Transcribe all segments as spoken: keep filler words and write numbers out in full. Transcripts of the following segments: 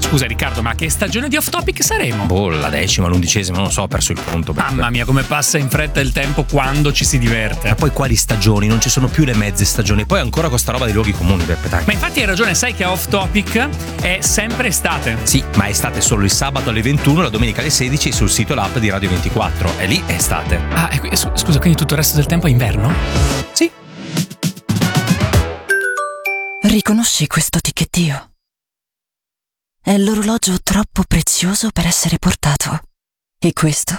scusa Riccardo, ma che stagione di Off Topic saremo? Boh, la decima, l'undicesima, non lo so, ho perso il conto. Mamma mia, come passa in fretta il tempo quando ci si diverte. Ma poi quali stagioni? Non ci sono più le mezze stagioni. Poi ancora con sta roba dei luoghi comuni, Beppe, dai. Ma infatti hai ragione, sai che Off Topic è sempre estate. Sì, ma è estate solo il sabato alle ventuno, la domenica alle sedici sul sito e l'app di Radio ventiquattro. E lì è estate. Ah, e qui, scusa, quindi tutto il resto del tempo è inverno? Sì. Riconosci questo ticchettio? È l'orologio troppo prezioso per essere portato. E questo?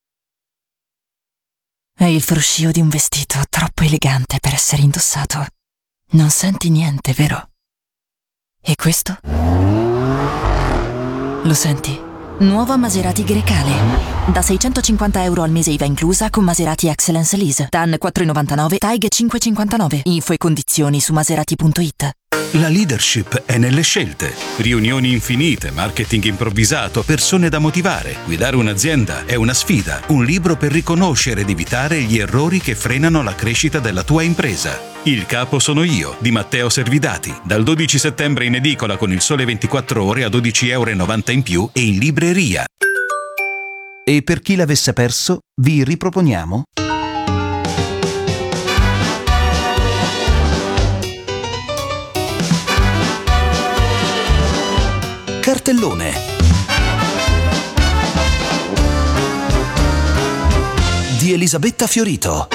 È il fruscio di un vestito troppo elegante per essere indossato. Non senti niente, vero? E questo? Lo senti? Nuova Maserati Grecale. Da seicentocinquanta euro al mese I V A inclusa con Maserati Excellence Lease. T A N quattro virgola novantanove, T A I G cinque virgola cinquantanove. Info e condizioni su maserati punto it. La leadership è nelle scelte. Riunioni infinite, marketing improvvisato, persone da motivare. Guidare un'azienda è una sfida. Un libro per riconoscere ed evitare gli errori che frenano la crescita della tua impresa. Il capo sono io, di Matteo Servidati. Dal dodici settembre in edicola con Il Sole ventiquattro Ore a dodici virgola novanta euro in più e in libreria. E per chi l'avesse perso, vi riproponiamo Cartellone di Elisabetta Fiorito.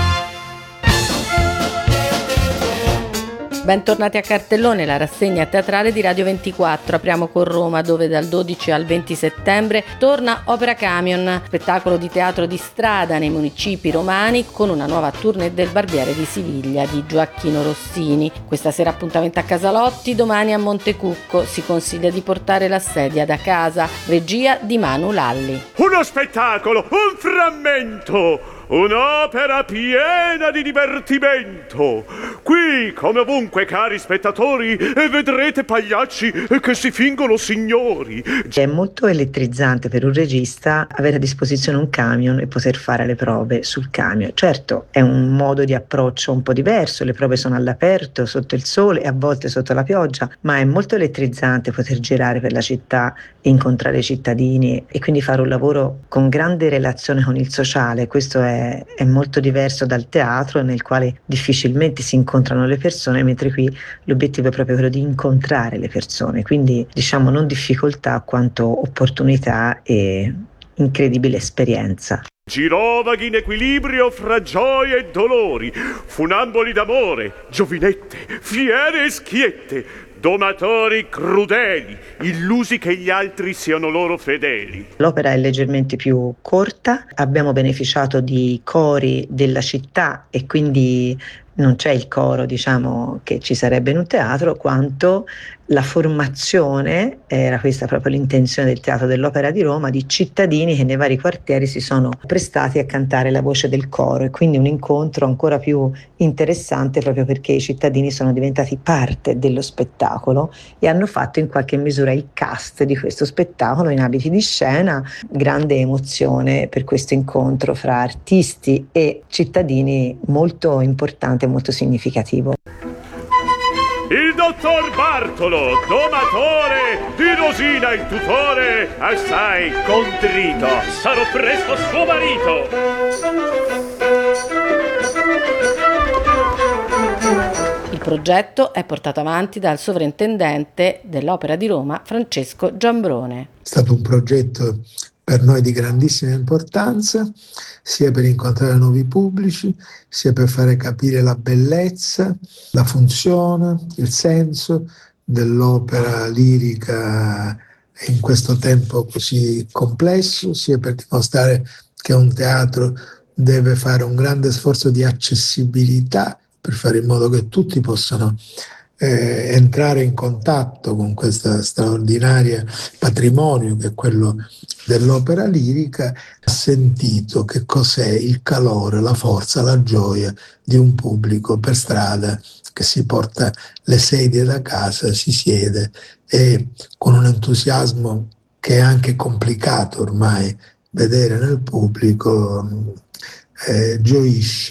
Bentornati a Cartellone, la rassegna teatrale di Radio ventiquattro. Apriamo con Roma, dove dal dodici al venti settembre torna Opera Camion, spettacolo di teatro di strada nei municipi romani con una nuova tournée del Barbiere di Siviglia di Gioacchino Rossini. Questa sera appuntamento a Casalotti, domani a Montecucco. Si consiglia di portare la sedia da casa. Regia di Manu Lalli. Uno spettacolo, un frammento! Un'opera piena di divertimento. Qui, come ovunque, cari spettatori, vedrete pagliacci che si fingono signori. È molto elettrizzante per un regista avere a disposizione un camion e poter fare le prove sul camion. Certo, è un modo di approccio un po' diverso, le prove sono all'aperto, sotto il sole e a volte sotto la pioggia, ma è molto elettrizzante poter girare per la città e incontrare i cittadini e quindi fare un lavoro con grande relazione con il sociale. Questo è è molto diverso dal teatro, nel quale difficilmente si incontrano le persone, mentre qui l'obiettivo è proprio quello di incontrare le persone, quindi diciamo non difficoltà quanto opportunità e incredibile esperienza. Girovaghi in equilibrio fra gioie e dolori, funamboli d'amore, giovinette, fiere e schiette, domatori crudeli, illusi che gli altri siano loro fedeli. L'opera è leggermente più corta, abbiamo beneficiato di cori della città e quindi non c'è il coro, diciamo, che ci sarebbe in un teatro, quanto la formazione, era questa proprio l'intenzione del Teatro dell'Opera di Roma, di cittadini che nei vari quartieri si sono prestati a cantare la voce del coro, e quindi un incontro ancora più interessante proprio perché i cittadini sono diventati parte dello spettacolo e hanno fatto in qualche misura il cast di questo spettacolo in abiti di scena. Grande emozione per questo incontro fra artisti e cittadini, molto importante e molto significativo. Il dottor Bartolo, domatore, di Rosina il tutore, assai contrito, sarò presto suo marito. Il progetto è portato avanti dal sovrintendente dell'Opera di Roma, Francesco Giambrone. È stato un progetto per noi di grandissima importanza, sia per incontrare nuovi pubblici, sia per fare capire la bellezza, la funzione, il senso dell'opera lirica in questo tempo così complesso, sia per dimostrare che un teatro deve fare un grande sforzo di accessibilità per fare in modo che tutti possano eh, entrare in contatto con questo straordinario patrimonio che è quello dell'opera lirica. Ha sentito che cos'è il calore, la forza, la gioia di un pubblico per strada che si porta le sedie da casa, si siede e con un entusiasmo che è anche complicato ormai vedere nel pubblico, eh, gioisce